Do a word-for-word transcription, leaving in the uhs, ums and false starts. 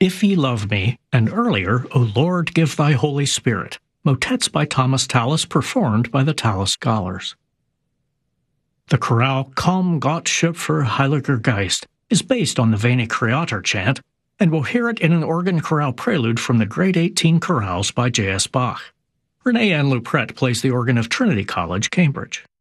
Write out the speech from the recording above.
If Ye Love Me, and earlier, O Lord, Give Thy Holy Spirit, motets by Thomas Tallis performed by the Tallis Scholars. The chorale Komm Gott Schöpfer Heiliger Geist is based on the Veni Creator chant, and we'll hear it in an organ chorale prelude from the Grade eighteen Chorales by J S Bach. Renee Ann Luprette plays the organ of Trinity College, Cambridge.